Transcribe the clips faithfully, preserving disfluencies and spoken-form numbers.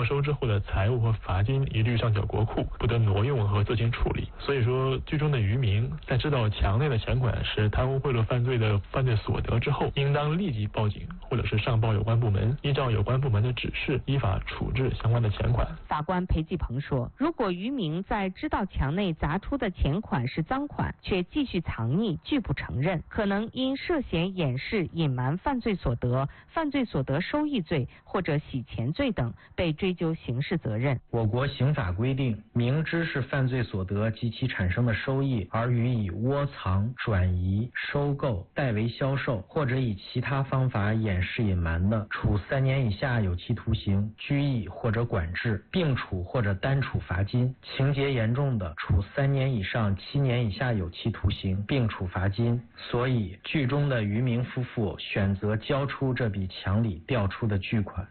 收之后的财物和罚金一律上缴国库，不得挪用和自行处理。所以说，剧中的渔民在知道墙内的钱款是贪污贿赂犯罪的犯罪所得之后，应当立即报警，或者是上报有关部门，依照有关部门的指示，依法处置相关的钱款。 法官裴继鹏说，如果渔民在知道墙内砸出的钱款是赃款，却继续藏匿，拒不承认，可能因涉嫌掩饰、隐瞒犯罪所得、犯罪所得收益罪或者洗钱罪等，被追究刑事责任。 我国刑法规定，明知是犯罪所得及其产生的收益，而予以窝藏、转移、收购、代为销售，或者以其他方法掩饰隐瞒的，处三年以下有期徒刑、拘役或者管制，并处或者单处罚金；情节严重的，处三年以上七年以下有期徒刑，并处罚金。所以，剧中的渔民夫妇选择交出这笔墙里调出的巨款。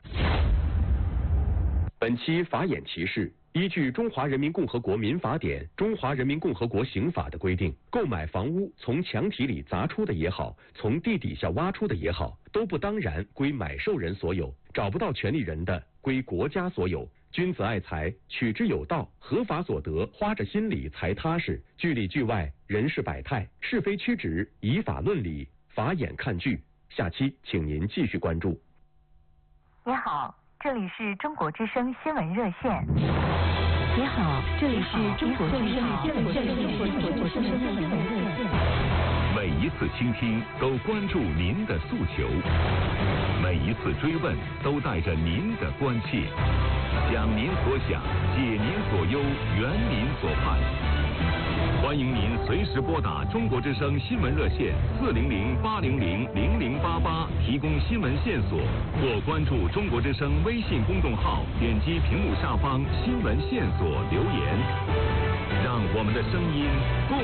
本期法眼提示：依据《中华人民共和国民法典》《中华人民共和国刑法》的规定，购买房屋从墙体里砸出的也好，从地底下挖出的也好，都不当然归买受人所有，找不到权利人的，归国家所有。君子爱财，取之有道，合法所得，花着心里才踏实。剧里剧外，人事百态，是非曲直，以法论理，法眼看剧。下期请您继续关注。 你好，这里是中国之声新闻热线。 你好，这里是中国之声新闻热线。 每一次倾听都关注您的诉求，每一次追问都带着您的关切，讲您所想，解您所忧，圆您所盼。欢迎您随时拨打中国之声新闻热线四零零八零零零零八八提供新闻线索，或关注中国之声微信公众号，点击屏幕下方新闻线索留言，让我们的声音共